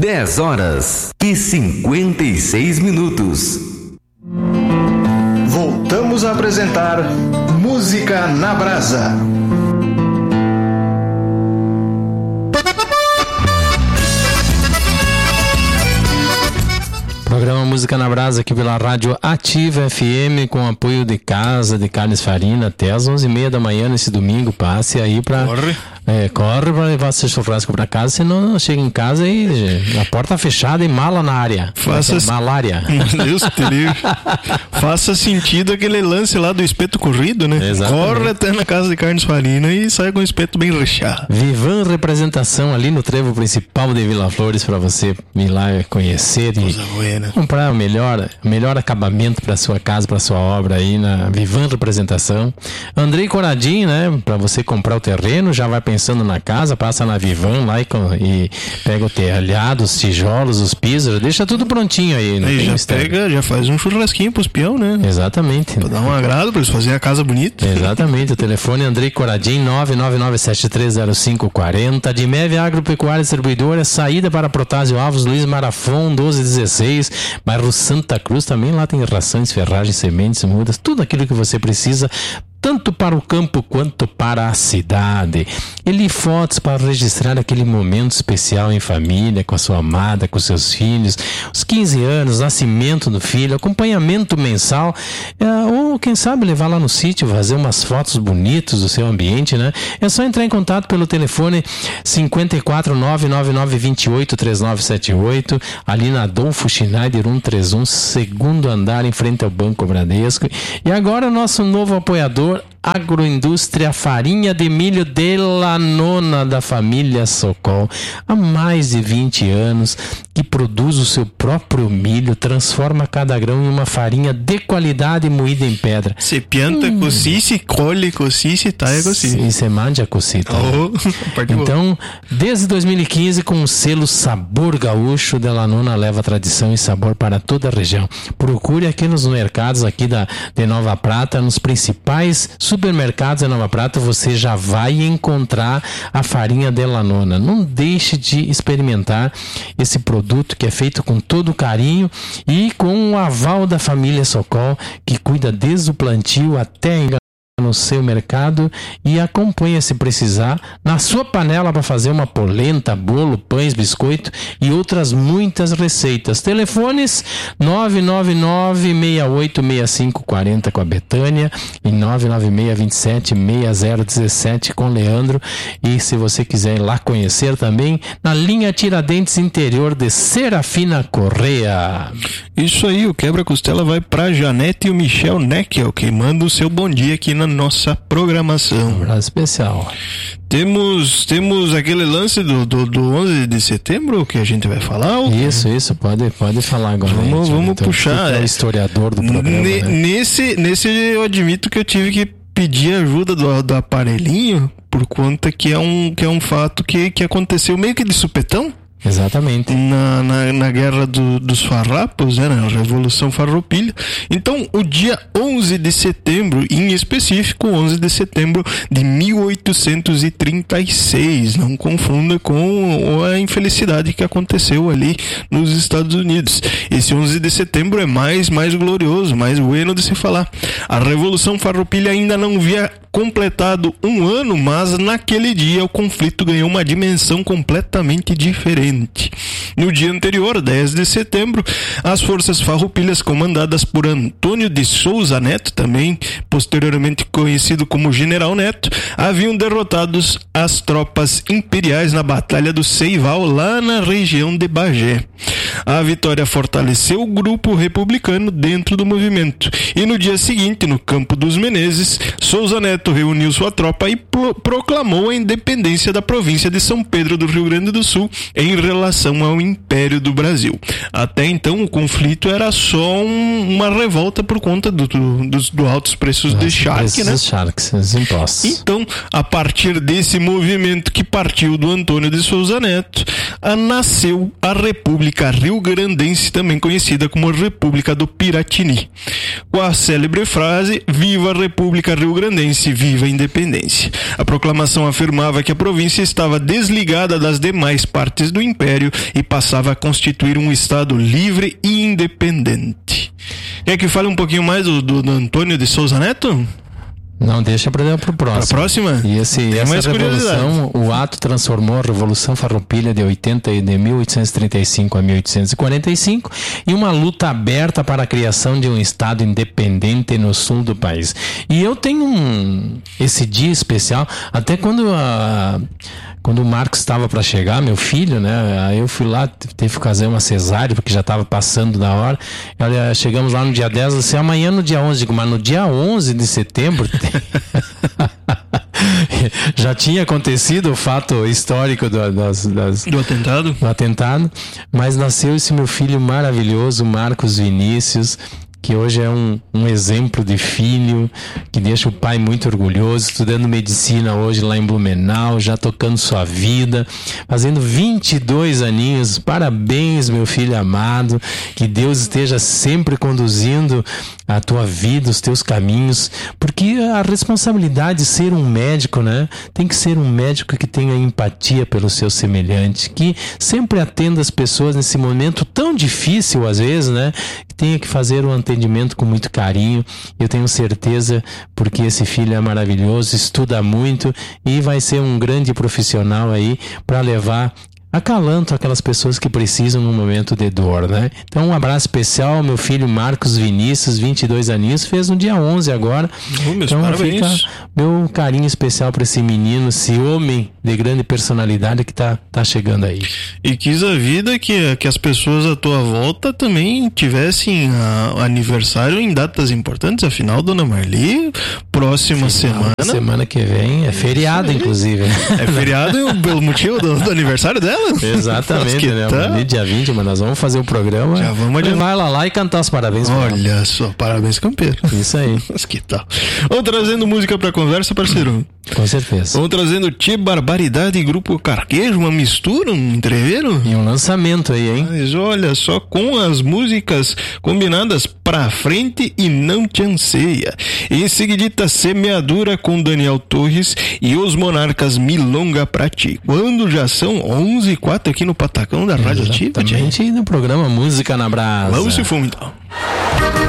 10h56. Voltamos a apresentar Música na Brasa. Programa Música na Brasa aqui pela Rádio Ativa FM, com apoio de Casa de Carnes Farina, até às 11h30 da manhã nesse domingo. Passe aí pra... corre pra levar seu churrasco pra casa, senão chega em casa e a porta fechada e mala na área. Malária. Deus te livre. Faça sentido aquele lance lá do espeto corrido, né? Exatamente. Corre até na Casa de Carnes Farina e sai com o espeto bem recheado. Vivan Representação ali no trevo principal de Vila Flores, pra você ir lá conhecer e comprar o melhor acabamento pra sua casa, pra sua obra aí na Vivan Representação. Andrei Coradim, né? Pra você comprar o terreno, já vai pensando na casa, passa na Vivan lá e pega o telhado, os tijolos, os pisos, deixa tudo prontinho aí. Já faz um churrasquinho pros peão, né? Exatamente. Pra dar um agrado, pra eles fazerem a casa bonita. Exatamente. O telefone Andrei Coradim, 999730540. De Meve Agropecuária Distribuidora, saída para Protásio Alves, Luiz Marafon, 1216, bairro Santa Cruz. Também lá tem rações, ferragens, sementes, mudas, tudo aquilo que você precisa, tanto para o campo quanto para a cidade. Ele fotos para registrar aquele momento especial em família, com a sua amada, com seus filhos, os 15 anos, nascimento do filho, acompanhamento mensal, ou quem sabe levar lá no sítio, fazer umas fotos bonitas do seu ambiente, né? É só entrar em contato pelo telefone 54999283978, ali na Adolfo Schneider 131, segundo andar, em frente ao Banco Bradesco. E agora o nosso novo apoiador, Agroindústria Farinha de Milho de La Nona, da família Socol. Há mais de 20 anos que produz o seu próprio milho, transforma cada grão em uma farinha de qualidade moída em pedra. Se pianta cocice, colhe cocice, taia cocice. E se manja cocita. Então, desde 2015, com o selo Sabor Gaúcho, de La Nona leva tradição e sabor para toda a região. Procure aqui nos mercados aqui de Nova Prata, nos principais supermercados de Nova Prata, você já vai encontrar a farinha de La Nona. Não deixe de experimentar esse produto que é feito com todo carinho e com o aval da família Socol, que cuida desde o plantio até no seu mercado e acompanha, se precisar, na sua panela para fazer uma polenta, bolo, pães, biscoito e outras muitas receitas. Telefones 999-686540 com a Betânia e 996276017 com o Leandro. E se você quiser ir lá conhecer também, na linha Tiradentes Interior de Serafina Correia. Isso aí, o quebra-costela vai pra Janete e o Michel Neckel, que manda o seu bom dia aqui na nossa programação. Um abraço especial. Temos aquele lance do 11 de setembro que a gente vai falar? Isso, pode falar agora. Vamos puxar. É o historiador do programa, né? Nesse eu admito que eu tive que pedir ajuda do aparelhinho, por conta que é um fato que aconteceu meio que de supetão. Exatamente. Na guerra dos farrapos, né, na Revolução Farroupilha. Então, o dia 11 de setembro, em específico, 11 de setembro de 1836, não confunda com a infelicidade que aconteceu ali nos Estados Unidos. Esse 11 de setembro é mais glorioso, mais bueno de se falar. A Revolução Farroupilha ainda não havia completado um ano, mas naquele dia o conflito ganhou uma dimensão completamente diferente. No dia anterior, 10 de setembro, as forças farroupilhas comandadas por Antônio de Souza Neto, também posteriormente conhecido como General Neto, haviam derrotado as tropas imperiais na Batalha do Seival, lá na região de Bagé. A vitória fortaleceu o grupo republicano dentro do movimento, e no dia seguinte, no Campo dos Menezes, Souza Neto reuniu sua tropa e proclamou a independência da província de São Pedro do Rio Grande do Sul em relação ao Império do Brasil. Até então, o conflito era só uma revolta por conta dos altos preços de charque, né? Os impostos. Então, a partir desse movimento que partiu do Antônio de Souza Neto, nasceu a República Rio-Grandense, também conhecida como República do Piratini, com a célebre frase: "Viva a República Rio-Grandense, viva a independência". A proclamação afirmava que a província estava desligada das demais partes do império e passava a constituir um estado livre e independente. Quer que fale um pouquinho mais do Antônio de Souza Neto? Não, deixa para o próximo. Pra próxima? E essa revolução, o ato transformou a Revolução Farroupilha de 1835 a 1845 em uma luta aberta para a criação de um estado independente no sul do país. E eu tenho esse dia especial, até quando o Marcos estava para chegar, meu filho, né? Aí eu fui lá, teve que fazer uma cesárea, porque já estava passando da hora. Olha, chegamos lá no dia 10, eu disse, amanhã no dia 11, mas no dia 11 de setembro... já tinha acontecido o fato histórico do atentado, mas nasceu esse meu filho maravilhoso, Marcos Vinícius, que hoje é um exemplo de filho, que deixa o pai muito orgulhoso, estudando medicina hoje lá em Blumenau, já tocando sua vida, fazendo 22 aninhos. Parabéns, meu filho amado, que Deus esteja sempre conduzindo a tua vida, os teus caminhos, porque a responsabilidade de ser um médico, né? Tem que ser um médico que tenha empatia pelo seu semelhante, que sempre atenda as pessoas nesse momento tão difícil às vezes, né? Que tenha que fazer um atendimento com muito carinho. Eu tenho certeza, porque esse filho é maravilhoso, estuda muito e vai ser um grande profissional aí para levar acalanto aquelas pessoas que precisam num momento de dor, né? Então, um abraço especial ao meu filho Marcos Vinícius, 22 aninhos, fez no dia 11 agora. Então, fica meu carinho especial para esse menino, esse homem de grande personalidade que tá chegando aí. E quis a vida que as pessoas à tua volta também tivessem aniversário em datas importantes. Afinal, dona Marli, próxima semana que vem é feriado, inclusive. É feriado pelo motivo do aniversário dela? Exatamente, né? Tá? Dia 20, mas nós vamos fazer o programa. Já vamos vai lá e cantar os parabéns. Olha só, parabéns, campeiro. Isso aí. Mas que tal? Vamos trazendo música pra conversa, parceiro? Com certeza. Vamos trazendo Tchê Barbaridade e Grupo Carquejo, uma mistura, um entreveiro? E um lançamento aí, hein? Mas olha só, com as músicas combinadas pra frente e não te anseia. Em seguidita, Semeadura com Daniel Torres e Os Monarcas Milonga pra ti. Quando já são 11h04 aqui no Patacão da Rádio Ativa. Exatamente, no programa Música na Brasa. Vamos se fumo então.